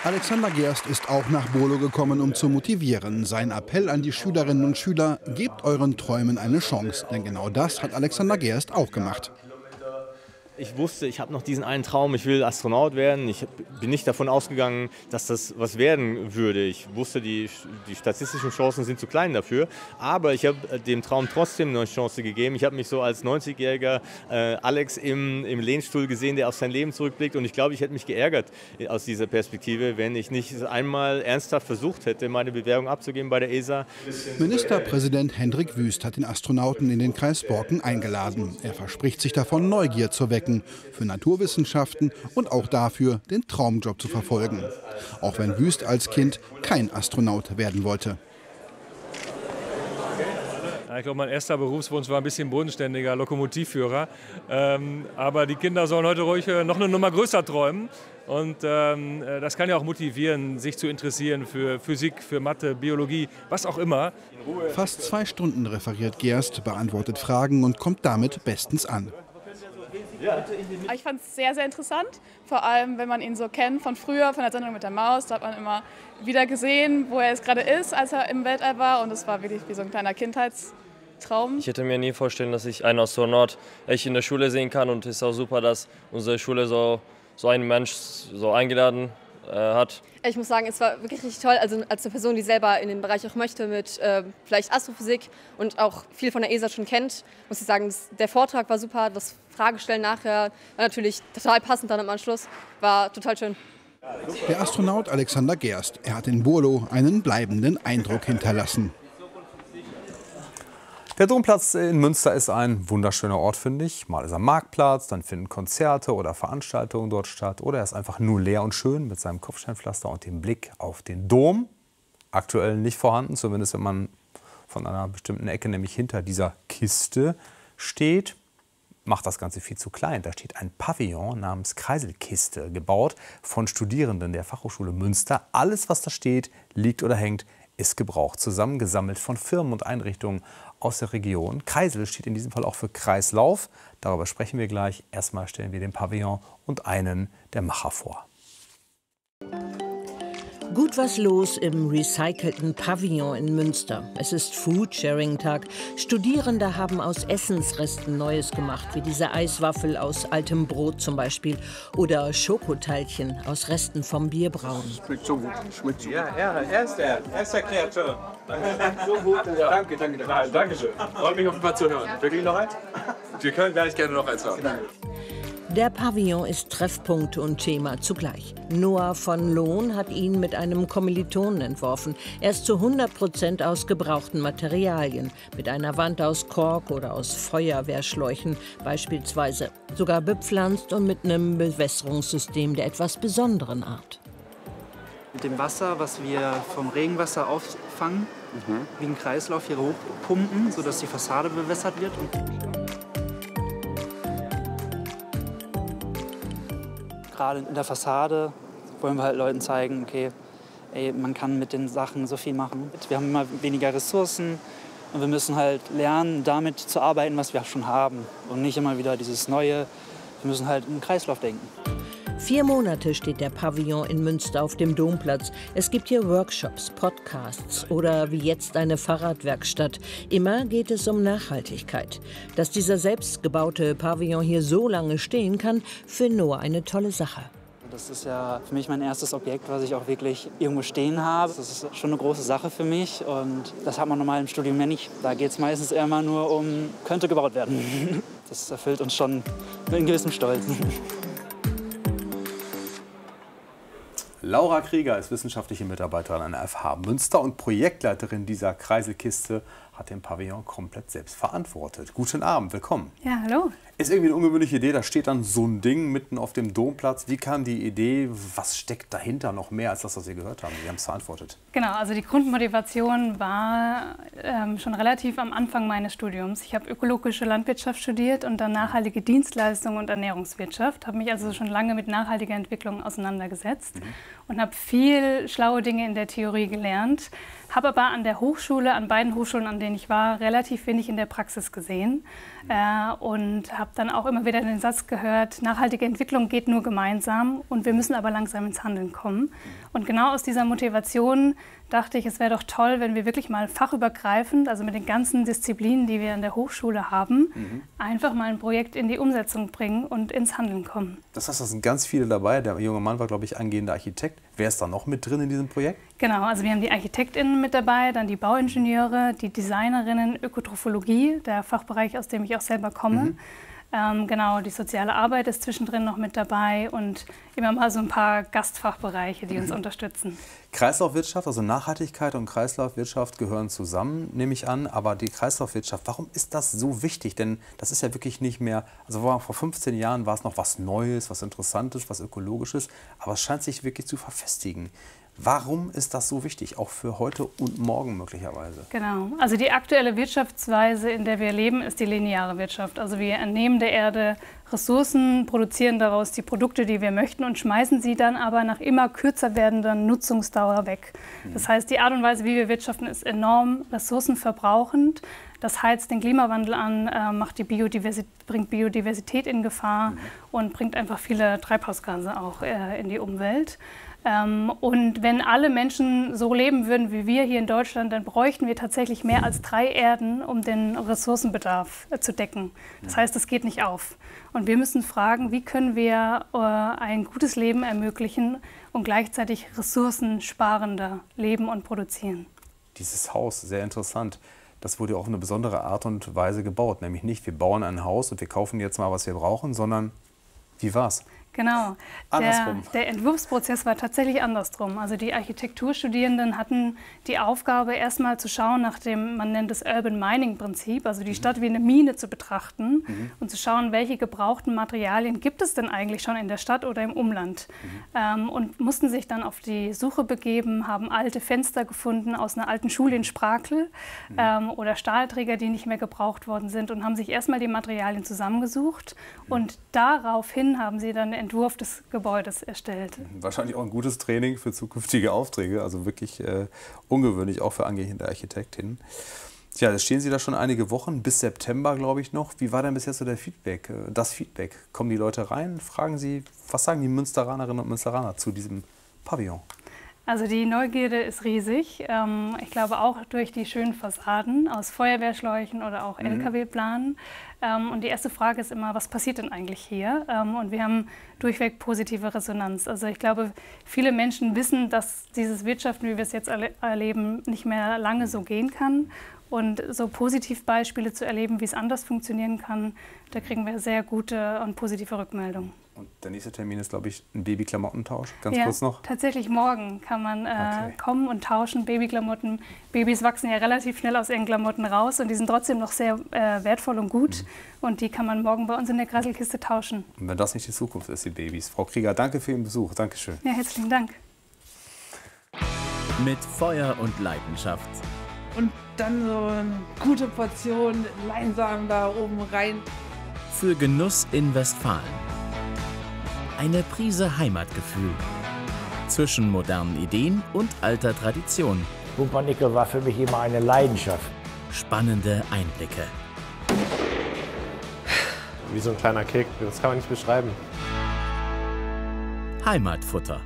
Alexander Gerst ist auch nach Bolo gekommen, um zu motivieren. Sein Appell an die Schülerinnen und Schüler: Gebt euren Träumen eine Chance. Denn genau das hat Alexander Gerst auch gemacht. Ich wusste, ich habe noch diesen einen Traum, ich will Astronaut werden. Ich bin nicht davon ausgegangen, dass das was werden würde. Ich wusste, die statistischen Chancen sind zu klein dafür. Aber ich habe dem Traum trotzdem eine Chance gegeben. Ich habe mich so als 90-jähriger Alex im Lehnstuhl gesehen, der auf sein Leben zurückblickt. Und ich glaube, ich hätte mich geärgert aus dieser Perspektive, wenn ich nicht einmal ernsthaft versucht hätte, meine Bewerbung abzugeben bei der ESA. Ministerpräsident Hendrik Wüst hat den Astronauten in den Kreis Borken eingeladen. Er verspricht sich davon, Neugier zu wecken für Naturwissenschaften und auch dafür, den Traumjob zu verfolgen. Auch wenn Wüst als Kind kein Astronaut werden wollte. Ja, ich glaube, mein erster Berufswunsch war ein bisschen bodenständiger, Lokomotivführer. Aber die Kinder sollen heute ruhig noch eine Nummer größer träumen. Und das kann ja auch motivieren, sich zu interessieren für Physik, für Mathe, Biologie, was auch immer. Fast 2 Stunden referiert Gerst, beantwortet Fragen und kommt damit bestens an. Ich fand es sehr, sehr interessant, vor allem wenn man ihn so kennt von früher, von der Sendung mit der Maus. Da hat man immer wieder gesehen, wo er jetzt gerade ist, als er im Weltall war, und es war wirklich wie so ein kleiner Kindheitstraum. Ich hätte mir nie vorstellen, dass ich einen Astronaut echt in der Schule sehen kann, und es ist auch super, dass unsere Schule so einen Mensch so eingeladen hat. Ich muss sagen, es war wirklich richtig toll, also als eine Person, die selber in den Bereich auch möchte mit vielleicht Astrophysik und auch viel von der ESA schon kennt, muss ich sagen, der Vortrag war super, das Fragestellen nachher war natürlich total passend dann am Anschluss, war total schön. Der Astronaut Alexander Gerst, er hat in Bolo einen bleibenden Eindruck hinterlassen. Der Domplatz in Münster ist ein wunderschöner Ort, finde ich. Mal ist er Marktplatz, dann finden Konzerte oder Veranstaltungen dort statt. Oder er ist einfach nur leer und schön mit seinem Kopfsteinpflaster und dem Blick auf den Dom. Aktuell nicht vorhanden, zumindest wenn man von einer bestimmten Ecke, nämlich hinter dieser Kiste steht. Macht das Ganze viel zu klein. Da steht ein Pavillon namens Kreiselkiste, gebaut von Studierenden der Fachhochschule Münster. Alles, was da steht, liegt oder hängt, ist gebraucht, zusammengesammelt von Firmen und Einrichtungen aus der Region. Kreisel steht in diesem Fall auch für Kreislauf. Darüber sprechen wir gleich. Erstmal stellen wir den Pavillon und einen der Macher vor. Gut was los im recycelten Pavillon in Münster. Es ist Foodsharing-Tag. Studierende haben aus Essensresten Neues gemacht, wie diese Eiswaffel aus altem Brot zum Beispiel oder Schokoteilchen aus Resten vom Bierbrauen. Schmeckt so gut. Schmeckt so gut. Ja, er ist der Kreator. So gut. Ja. Danke schön. Freut mich auf jeden Fall zu hören. Wirklich noch eins? Wir können gleich gerne noch eins hören. Der Pavillon ist Treffpunkt und Thema zugleich. Noah von Lohn hat ihn mit einem Kommilitonen entworfen. Er ist zu 100% aus gebrauchten Materialien. Mit einer Wand aus Kork oder aus Feuerwehrschläuchen beispielsweise. Sogar bepflanzt und mit einem Bewässerungssystem der etwas besonderen Art. Mit dem Wasser, was wir vom Regenwasser auffangen, wie ein Kreislauf hier hochpumpen, sodass die Fassade bewässert wird. Gerade in der Fassade wollen wir halt Leuten zeigen, okay, man kann mit den Sachen so viel machen. Wir haben immer weniger Ressourcen und wir müssen halt lernen, damit zu arbeiten, was wir schon haben. Und nicht immer wieder dieses Neue. Wir müssen halt im Kreislauf denken. 4 Monate steht der Pavillon in Münster auf dem Domplatz. Es gibt hier Workshops, Podcasts oder wie jetzt eine Fahrradwerkstatt. Immer geht es um Nachhaltigkeit. Dass dieser selbstgebaute Pavillon hier so lange stehen kann, für Noah eine tolle Sache. Das ist ja für mich mein erstes Objekt, was ich auch wirklich irgendwo stehen habe. Das ist schon eine große Sache für mich und das hat man normal im Studium ja nicht. Da geht es meistens eher mal nur um, könnte gebaut werden. Das erfüllt uns schon mit einem gewissen Stolz. Laura Krieger ist wissenschaftliche Mitarbeiterin an der FH Münster und Projektleiterin dieser Kreiselkiste, hat den Pavillon komplett selbst verantwortet. Guten Abend, willkommen. Ja, hallo. Ist irgendwie eine ungewöhnliche Idee, da steht dann so ein Ding mitten auf dem Domplatz. Wie kam die Idee, was steckt dahinter noch mehr als das, was Sie gehört haben? Sie haben es verantwortet. Genau, also die Grundmotivation war schon relativ am Anfang meines Studiums. Ich habe ökologische Landwirtschaft studiert und dann nachhaltige Dienstleistungen und Ernährungswirtschaft. Habe mich also schon lange mit nachhaltiger Entwicklung auseinandergesetzt und habe viel schlaue Dinge in der Theorie gelernt. Habe aber an der Hochschule, an beiden Hochschulen, an denen denen ich war, relativ wenig in der Praxis gesehen und habe dann auch immer wieder den Satz gehört, nachhaltige Entwicklung geht nur gemeinsam und wir müssen aber langsam ins Handeln kommen. Und genau aus dieser Motivation dachte ich, es wäre doch toll, wenn wir wirklich mal fachübergreifend, also mit den ganzen Disziplinen, die wir an der Hochschule haben, einfach mal ein Projekt in die Umsetzung bringen und ins Handeln kommen. Das heißt, da sind ganz viele dabei. Der junge Mann war, glaube ich, angehender Architekt. Wer ist da noch mit drin in diesem Projekt? Genau, also wir haben die ArchitektInnen mit dabei, dann die Bauingenieure, die Designerinnen, Ökotrophologie, der Fachbereich, aus dem ich auch selber komme. Genau, die soziale Arbeit ist zwischendrin noch mit dabei und immer mal so ein paar Gastfachbereiche, die uns unterstützen. Kreislaufwirtschaft, also Nachhaltigkeit und Kreislaufwirtschaft gehören zusammen, nehme ich an. Aber die Kreislaufwirtschaft, warum ist das so wichtig? Denn das ist ja wirklich nicht mehr, also vor 15 Jahren war es noch was Neues, was Interessantes, was Ökologisches. Aber es scheint sich wirklich zu verfestigen. Warum ist das so wichtig, auch für heute und morgen möglicherweise? Genau, also die aktuelle Wirtschaftsweise, in der wir leben, ist die lineare Wirtschaft. Also wir entnehmen der Erde Ressourcen, produzieren daraus die Produkte, die wir möchten und schmeißen sie dann aber nach immer kürzer werdender Nutzungsdauer weg. Das heißt, die Art und Weise, wie wir wirtschaften, ist enorm ressourcenverbrauchend. Das heizt den Klimawandel an, bringt Biodiversität in Gefahr und bringt einfach viele Treibhausgase auch in die Umwelt. Und wenn alle Menschen so leben würden wie wir hier in Deutschland, dann bräuchten wir tatsächlich mehr als 3 Erden, um den Ressourcenbedarf zu decken. Das heißt, es geht nicht auf. Und wir müssen fragen, wie können wir ein gutes Leben ermöglichen und gleichzeitig ressourcensparender leben und produzieren. Dieses Haus, sehr interessant. Das wurde auch auf eine besondere Art und Weise gebaut. Nämlich nicht, wir bauen ein Haus und wir kaufen jetzt mal, was wir brauchen, sondern wie war's? Genau. Der Entwurfsprozess war tatsächlich andersrum. Also die Architekturstudierenden hatten die Aufgabe, erstmal zu schauen nach dem, man nennt es Urban Mining Prinzip, also die Stadt wie eine Mine zu betrachten und zu schauen, welche gebrauchten Materialien gibt es denn eigentlich schon in der Stadt oder im Umland. Und mussten sich dann auf die Suche begeben, haben alte Fenster gefunden aus einer alten Schule in Sprakel oder Stahlträger, die nicht mehr gebraucht worden sind und haben sich erstmal die Materialien zusammengesucht und daraufhin haben sie dann Entwurf des Gebäudes erstellt. Wahrscheinlich auch ein gutes Training für zukünftige Aufträge, also wirklich ungewöhnlich, auch für angehende Architektinnen. Tja, jetzt stehen Sie da schon einige Wochen, bis September, glaube ich, noch. Wie war denn bis jetzt so das Feedback? Kommen die Leute rein, fragen Sie, was sagen die Münsteranerinnen und Münsteraner zu diesem Pavillon? Also die Neugierde ist riesig. Ich glaube auch durch die schönen Fassaden aus Feuerwehrschläuchen oder auch LKW-Planen. Und die erste Frage ist immer, was passiert denn eigentlich hier? Und wir haben durchweg positive Resonanz. Also ich glaube, viele Menschen wissen, dass dieses Wirtschaften, wie wir es jetzt erleben, nicht mehr lange so gehen kann. Und so Positivbeispiele zu erleben, wie es anders funktionieren kann, da kriegen wir sehr gute und positive Rückmeldungen. Und der nächste Termin ist, glaube ich, ein Babyklamottentausch. Ganz kurz noch. Tatsächlich morgen kann man kommen und tauschen Babyklamotten. Babys wachsen ja relativ schnell aus ihren Klamotten raus und die sind trotzdem noch sehr wertvoll und gut. Und die kann man morgen bei uns in der Kreiselkiste tauschen. Und wenn das nicht die Zukunft ist, die Babys. Frau Krieger, danke für Ihren Besuch. Dankeschön. Ja, herzlichen Dank. Mit Feuer und Leidenschaft. Und dann so eine gute Portion Leinsamen da oben rein. Für Genuss in Westfalen. Eine Prise Heimatgefühl. Zwischen modernen Ideen und alter Tradition. Pumpernickel war für mich immer eine Leidenschaft. Spannende Einblicke. Wie so ein kleiner Kick, das kann man nicht beschreiben. Heimatfutter.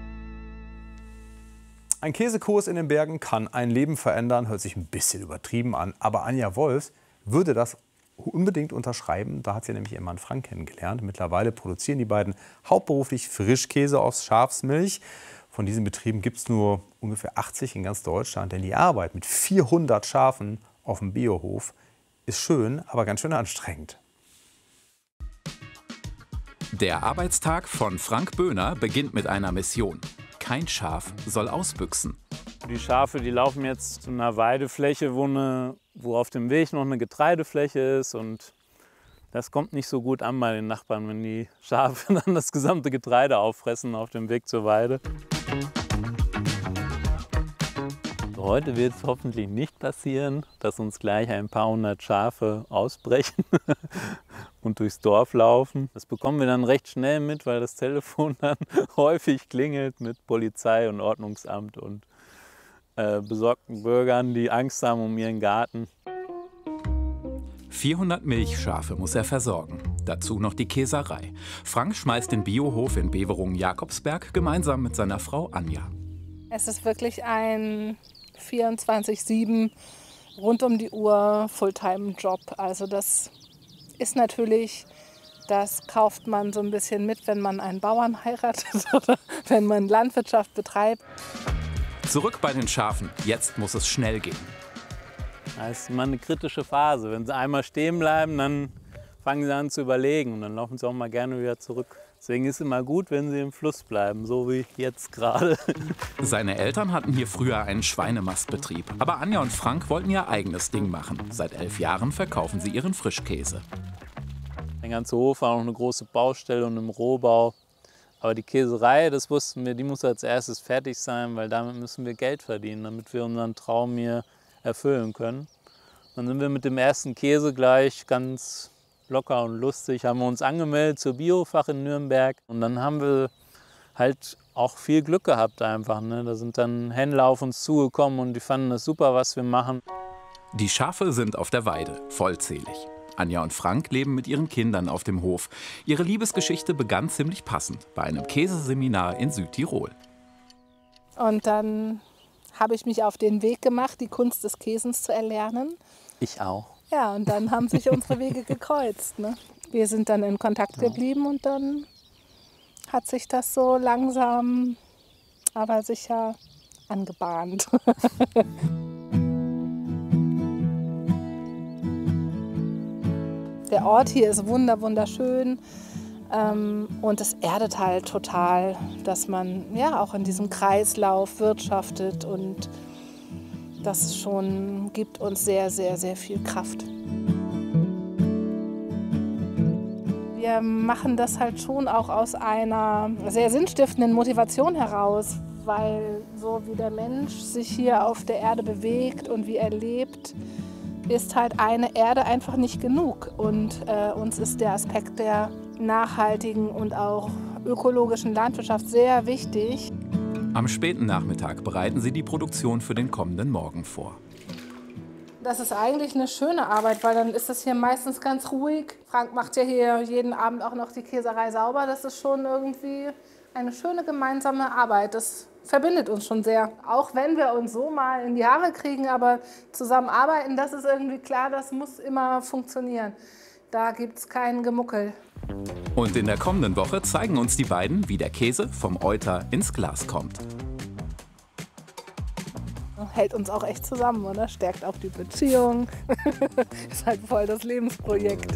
Ein Käsekurs in den Bergen kann ein Leben verändern, hört sich ein bisschen übertrieben an. Aber Anja Wolfs würde das unbedingt unterschreiben. Da hat sie nämlich ihren Mann Frank kennengelernt. Mittlerweile produzieren die beiden hauptberuflich Frischkäse aus Schafsmilch. Von diesen Betrieben gibt es nur ungefähr 80 in ganz Deutschland. Denn die Arbeit mit 400 Schafen auf dem Biohof ist schön, aber ganz schön anstrengend. Der Arbeitstag von Frank Böhner beginnt mit einer Mission. Kein Schaf soll ausbüchsen. Die Schafe, die laufen jetzt zu einer Weidefläche, wo auf dem Weg noch eine Getreidefläche ist. Und das kommt nicht so gut an bei den Nachbarn, wenn die Schafe dann das gesamte Getreide auffressen auf dem Weg zur Weide. Heute wird es hoffentlich nicht passieren, dass uns gleich ein paar hundert Schafe ausbrechen und durchs Dorf laufen. Das bekommen wir dann recht schnell mit, weil das Telefon dann häufig klingelt mit Polizei und Ordnungsamt. Und besorgten Bürgern, die Angst haben um ihren Garten. 400 Milchschafe muss er versorgen. Dazu noch die Käserei. Frank schmeißt den Biohof in Beverungen-Jakobsberg gemeinsam mit seiner Frau Anja. Es ist wirklich ein 24/7, rund um die Uhr Fulltime-Job. Also das ist natürlich, das kauft man so ein bisschen mit, wenn man einen Bauern heiratet oder wenn man Landwirtschaft betreibt. Zurück bei den Schafen. Jetzt muss es schnell gehen. Das ist immer eine kritische Phase. Wenn sie einmal stehen bleiben, dann fangen sie an zu überlegen und dann laufen sie auch mal gerne wieder zurück. Deswegen ist es immer gut, wenn sie im Fluss bleiben, so wie jetzt gerade. Seine Eltern hatten hier früher einen Schweinemastbetrieb. Aber Anja und Frank wollten ihr eigenes Ding machen. Seit 11 Jahren verkaufen sie ihren Frischkäse. Der ganze Hof war noch eine große Baustelle und im Rohbau. Aber die Käserei, das wussten wir, die muss als erstes fertig sein, weil damit müssen wir Geld verdienen, damit wir unseren Traum hier erfüllen können. Dann sind wir mit dem ersten Käse gleich ganz locker und lustig, haben wir uns angemeldet zur Biofach in Nürnberg. Und dann haben wir halt auch viel Glück gehabt einfach. Ne? Da sind dann Händler auf uns zugekommen und die fanden das super, was wir machen. Die Schafe sind auf der Weide, vollzählig. Anja und Frank leben mit ihren Kindern auf dem Hof. Ihre Liebesgeschichte begann ziemlich passend bei einem Käseseminar in Südtirol. Und dann habe ich mich auf den Weg gemacht, die Kunst des Käsens zu erlernen. Ich auch. Ja, und dann haben sich unsere Wege gekreuzt. Ne? Wir sind dann in Kontakt geblieben und dann hat sich das so langsam, aber sicher angebahnt. Der Ort hier ist wunderschön und es erdet halt total, dass man ja auch in diesem Kreislauf wirtschaftet und das schon gibt uns sehr viel Kraft. Wir machen das halt schon auch aus einer sehr sinnstiftenden Motivation heraus, weil so wie der Mensch sich hier auf der Erde bewegt und wie er lebt, ist halt eine Erde einfach nicht genug. Und uns ist der Aspekt der nachhaltigen und auch ökologischen Landwirtschaft sehr wichtig. Am späten Nachmittag bereiten sie die Produktion für den kommenden Morgen vor. Das ist eigentlich eine schöne Arbeit, weil dann ist das hier meistens ganz ruhig. Frank macht ja hier jeden Abend auch noch die Käserei sauber. Das ist schon irgendwie eine schöne gemeinsame Arbeit. Das verbindet uns schon sehr. Auch wenn wir uns so mal in die Haare kriegen, aber zusammen arbeiten, das ist irgendwie klar, das muss immer funktionieren. Da gibt es kein Gemuckel. Und in der kommenden Woche zeigen uns die beiden, wie der Käse vom Euter ins Glas kommt. Hält uns auch echt zusammen, oder? Stärkt auch die Beziehung. Ist halt voll das Lebensprojekt.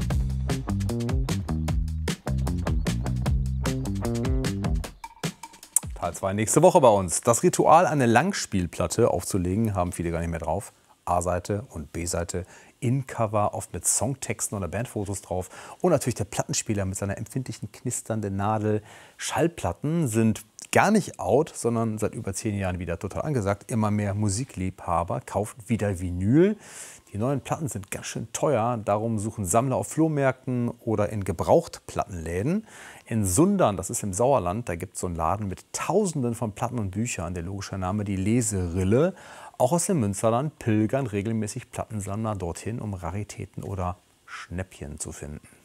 Teil 2 nächste Woche bei uns. Das Ritual, eine Langspielplatte aufzulegen, haben viele gar nicht mehr drauf. A-Seite und B-Seite, In-Cover, oft mit Songtexten oder Bandfotos drauf. Und natürlich der Plattenspieler mit seiner empfindlichen, knisternden Nadel. Schallplatten sind gar nicht out, sondern seit über 10 Jahren wieder total angesagt. Immer mehr Musikliebhaber kaufen wieder Vinyl. Die neuen Platten sind ganz schön teuer, darum suchen Sammler auf Flohmärkten oder in Gebrauchtplattenläden. In Sundern, das ist im Sauerland, da gibt es so einen Laden mit Tausenden von Platten und Büchern. Der logische Name, die Leserille. Auch aus dem Münsterland pilgern regelmäßig Plattensammler dorthin, um Raritäten oder Schnäppchen zu finden.